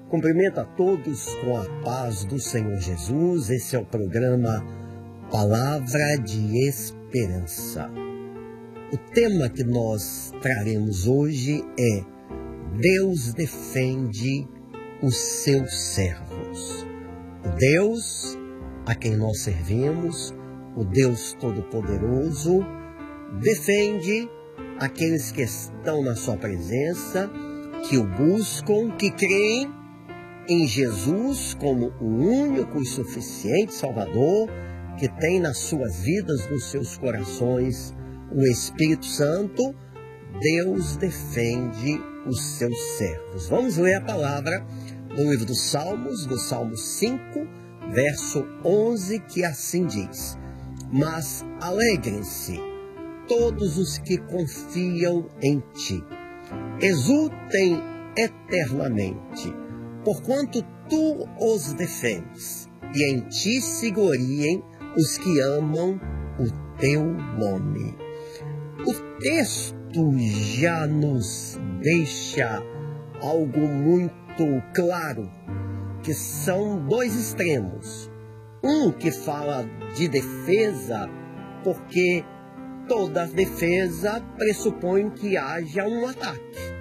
Cumprimento a todos com a paz do Senhor Jesus. Esse é o programa Palavra de Esperança. O tema que nós traremos hoje é Deus defende os seus servos. O Deus a quem nós servimos, o Deus Todo-Poderoso, defende aqueles que estão na sua presença, que o buscam, que creem em Jesus como o único e suficiente Salvador, que tem nas suas vidas, nos seus corações, o Espírito Santo. Deus defende os seus servos. Vamos ler a palavra no livro dos Salmos, no Salmo 5, verso 11, que assim diz: Mas alegrem-se todos os que confiam em ti, exultem eternamente, porquanto tu os defendes, e em ti se gloriem os que amam o teu nome. O texto já nos deixa algo muito claro, que são dois extremos. Um que fala de defesa, porque toda defesa pressupõe que haja um ataque.